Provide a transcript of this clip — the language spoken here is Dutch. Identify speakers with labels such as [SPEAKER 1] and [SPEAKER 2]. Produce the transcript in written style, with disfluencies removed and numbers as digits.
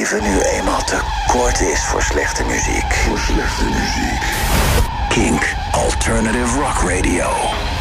[SPEAKER 1] leven nu eenmaal te kort is voor slechte muziek. Kink Alternative Rock Radio.